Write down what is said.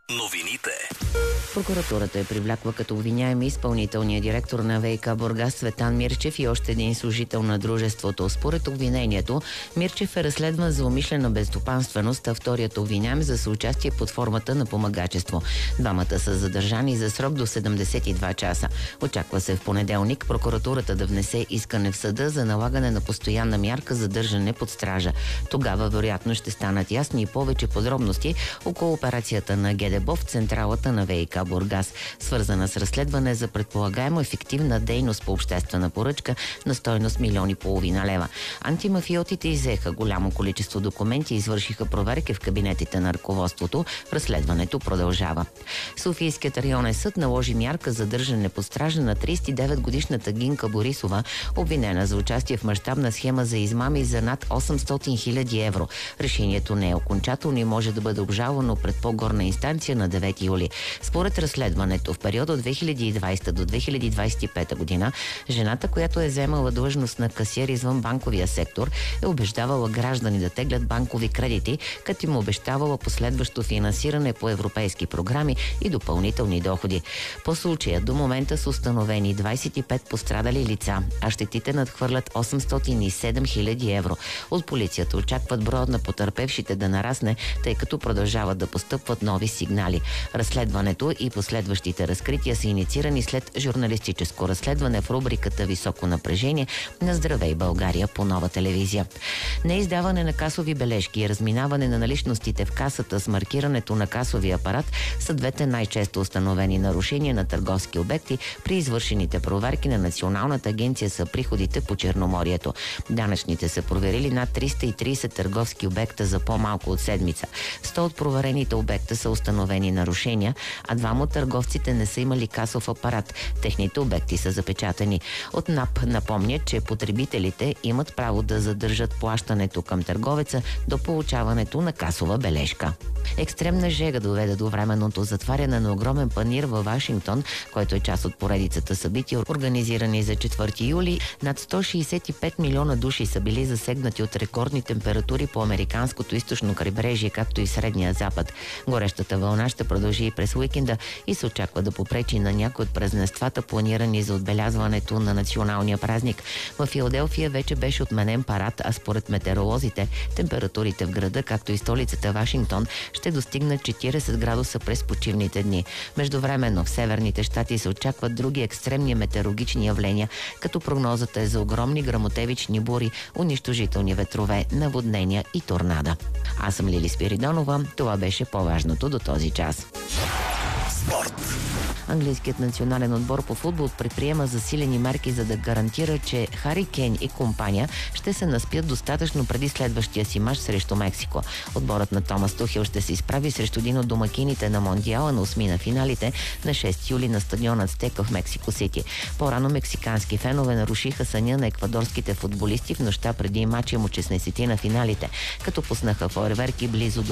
Новините. Прокуратурата е привлякла като обвиняем изпълнителния директор на ВиК Бургас Цветан Мирчев и още един служител на дружеството. Според обвинението, Мирчев е разследван за умишлена безстопанственост, а вторият обвиняем за съучастие под формата на помагачество. Двамата са задържани за срок до 72 часа. Очаква се в понеделник прокуратурата да внесе искане в съда за налагане на постоянна мярка за държане под стража. Тогава вероятно ще станат ясни и повече подробности около операцията на ГДБО в централата на ВиК Бургас, свързана с разследване за предполагаемо ефективна дейност по обществена поръчка на стойност 1,5 милиона лева. Антимафиотите иззеха голямо количество документи и извършиха проверки в кабинетите на ръководството. Разследването продължава. Софийският районен съд наложи мярка за държане под стража на 39-годишната Гинка Борисова, обвинена за участие в мащабна схема за измами за над 800 хиляди евро. Решението не е окончателно и може да бъде обжалвано пред по-горна инстанция на 9 юли. Според разследването, в периода от 2020 до 2025 година, жената, която е вземала длъжност на касиер извън банковия сектор, е убеждавала граждани да теглят банкови кредити, като им обещавала последващо финансиране по европейски програми и допълнителни доходи. По случая до момента са установени 25 пострадали лица, а щетите надхвърлят 807 хиляди евро. От полицията очакват броят на потърпевшите да нарасне, тъй като продължават да постъпват нови сигнали. Разследването и последващите разкрития са инициирани след журналистическо разследване в рубриката «Високо напрежение» на Здравей България по Нова телевизия. Неиздаване на касови бележки и разминаване на наличностите в касата с маркирането на касовия апарат са двете най-често установени нарушения на търговски обекти при извършените проверки на Националната агенция за приходите по Черноморието. Данъчните са проверили над 330 търговски обекта за по-малко от седмица. 100 от проверените обекта са установени нарушения, а двама от търговците не са имали касов апарат. Техните обекти са запечатани. От НАП напомнят, че потребителите имат право да задържат плащането към търговеца до получаването на касова бележка. Екстремна жега доведе до временното затваряне на огромен панаир във Вашингтон, който е част от поредицата събития, организирани за 4 юли. Над 165 милиона души са били засегнати от рекордни температури по американското източно крайбрежие, както и Средния запад. Горещата вълна ще продължи и през уикенда и се очаква да попречи на някои от празненствата, планирани за отбелязването на националния празник. В Филаделфия вече беше отменен парад, а според метеоролозите температурите в града, както и столицата Вашингтон, ще достигнат 40 градуса през почивните дни. Междувременно в северните щати се очакват други екстремни метеорологични явления, като прогнозата е за огромни гръмотевични бури, унищожителни ветрове, наводнения и торнада. Аз съм Лили Спиридонова. Това беше по-важното до този час. Спорт. Английският национален отбор по футбол предприема засилени мерки, за да гарантира, че Хари Кейн и компания ще се наспят достатъчно преди следващия си мач срещу Мексико. Отборът на Томас Тухел ще се изправи срещу един от домакините на Мондиала на осмина финалите на 6 юли на стадиона Ацтека в Мексико Сити. По-рано мексикански фенове нарушиха съня на еквадорските футболисти в нощта преди мача му 16 на финалите, като пуснаха фойерверки близо до